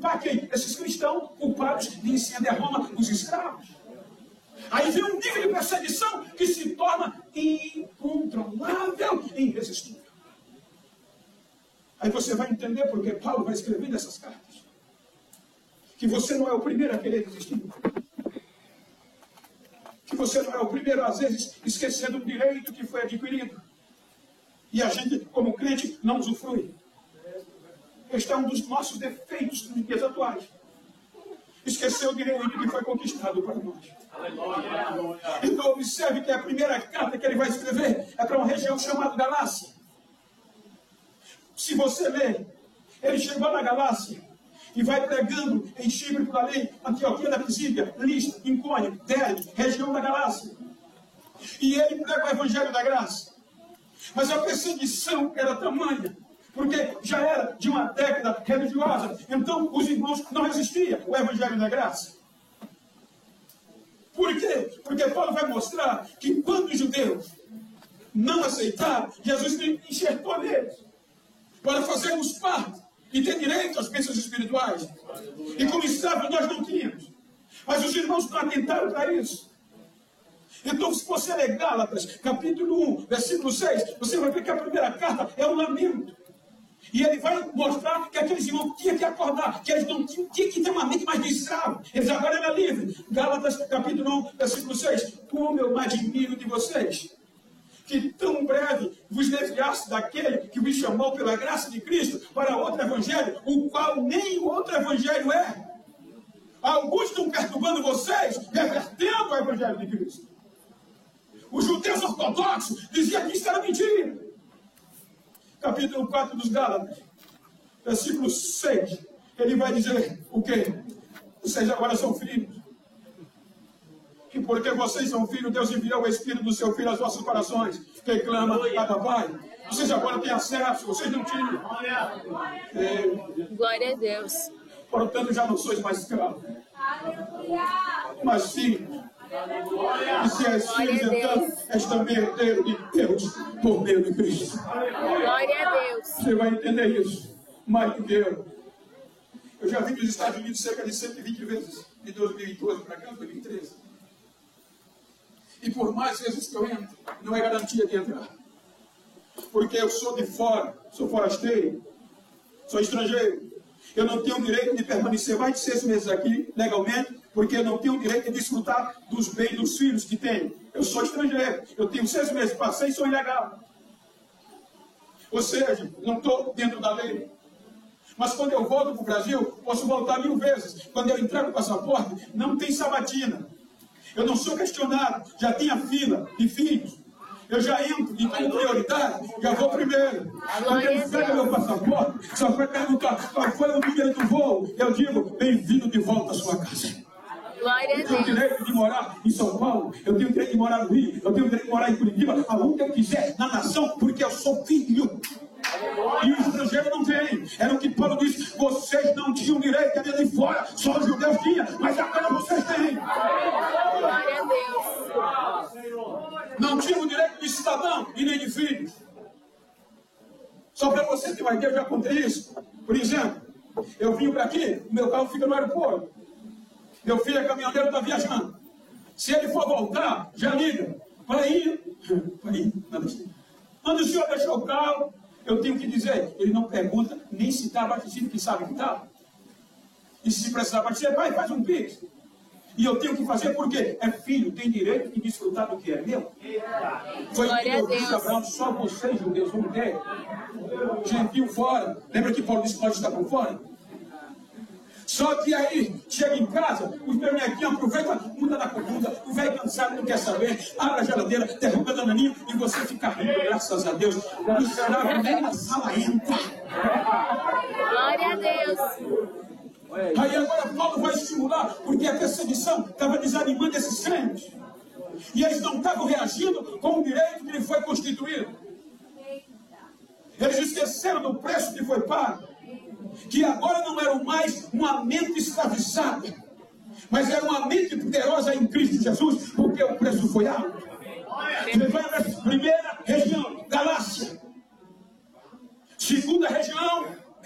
culpar quem? Esses cristãos culpados de incêndio a Roma, os escravos. Aí vem um nível de perseguição que se torna incontrolável e irresistível. Aí você vai entender porque Paulo vai escrever nessas cartas. Que você não é o primeiro a querer resistir. Que você não é o primeiro, às vezes, esquecendo um direito que foi adquirido. E a gente, como crente, não usufrui. Este é um dos nossos defeitos nos dias atuais. Esqueceu o direito que foi conquistado para nós. Então observe que a primeira carta que ele vai escrever é para uma região chamada Galácia. Se você ler, ele chegou na Galácia e vai pregando em Chipre por ali, Antioquia da Pisídia, Listra, Icônio, Derbe, região da Galácia. E ele prega o Evangelho da Graça. Mas a perseguição era tamanha, porque já era de uma década religiosa, então os irmãos não resistiam ao Evangelho da Graça. Por quê? Porque Paulo vai mostrar que quando os judeus não aceitaram, Jesus enxertou neles para fazermos parte e ter direito às bênçãos espirituais. E como escravos nós não tínhamos. Mas os irmãos não atentaram para isso. Então, se você ler Gálatas, capítulo 1, versículo 6, você vai ver que a primeira carta é um lamento. E ele vai mostrar que aqueles irmãos tinham que acordar, que eles não tinham que ter uma mente mais de escravo. Eles agora eram livres. Gálatas, capítulo 1, versículo 6. Como eu me admiro de vocês, que tão breve vos desviaste daquele que vos chamou pela graça de Cristo para outro evangelho, o qual nem outro evangelho é. Alguns estão perturbando vocês, revertendo o evangelho de Cristo. Os judeus ortodoxos diziam que isso era mentira. Capítulo 4 dos Gálatas, versículo 6, ele vai dizer o quê? Vocês agora são filhos. E porque vocês são filhos, Deus enviou o Espírito do seu Filho aos vossos corações, que clama a papai. Vocês agora têm acesso, vocês não tinham. Glória a Deus. Portanto, já não sois mais escravos, mas filhos. E se és filho, então, és também herdeiro de Deus por meio de Cristo. Glória a Deus. Você vai entender isso mais do que eu. Eu já vim dos Estados Unidos cerca de 120 vezes, de 2012 para cá, 2013. E por mais vezes que eu entro, não é garantia de entrar. Porque eu sou de fora, sou forasteiro, sou estrangeiro. Eu não tenho o direito de permanecer mais de 6 meses aqui, legalmente, porque eu não tenho o direito de desfrutar dos bens dos filhos que tenho. Eu sou estrangeiro, eu tenho 6 meses, passei e sou ilegal. Ou seja, não estou dentro da lei. Mas quando eu volto para o Brasil, posso voltar 1000 vezes. Quando eu entrego o passaporte, não tem sabatina. Eu não sou questionado, já tenho a fila de filhos. Eu já entro e como prioridade, já vou primeiro. Quando ele pega meu passaporte, só vai perguntar qual foi o número do voo. Eu digo, bem-vindo de volta à sua casa. Glória a Eu tenho o Deus. direito de morar em São Paulo, eu tenho o direito de morar no Rio, eu tenho o direito de morar em Curitiba, aonde eu quiser, na nação, porque eu sou filho. E o estrangeiro não tem. Era o que Paulo disse, vocês não tinham direito de vir de fora, só os judeus tinham, mas agora vocês têm. Glória a Deus. Não tinham o direito de cidadão e nem de filho. Só para você ter uma ideia, eu já contei isso. Por exemplo, eu vim para aqui, o meu carro fica no aeroporto. Meu filho é caminhoneiro, está viajando. Se ele for voltar, já liga. Pai, quando o senhor deixou o carro, eu tenho que dizer, ele não pergunta nem se está abastecido, que sabe que está. E se precisar abastecer, pai, faz um pix. E eu tenho que fazer porque é filho, tem direito de desfrutar do que é meu. Foi o que eu disse a Abraão, só vocês, judeus, vão ter. Gentil fora. Lembra que Paulo disse que nós estamos fora? Só que aí, chega em casa, os bernequinhos aproveitam, muda da comida, o velho cansado não quer saber, abre a geladeira, derruba a dananinha e você fica rindo, graças a Deus. O escravo nem na sala entra. Glória a Deus. Aí agora Paulo vai estimular, porque a perseguição estava desanimando esses crentes. E eles não estavam reagindo com o direito que lhe foi constituído. Eles esqueceram do preço que foi pago. Que agora não era mais uma mente escravizada, mas era uma mente poderosa em Cristo Jesus, porque o preço foi alto. Ele vai na primeira região, Galácia. Segunda região,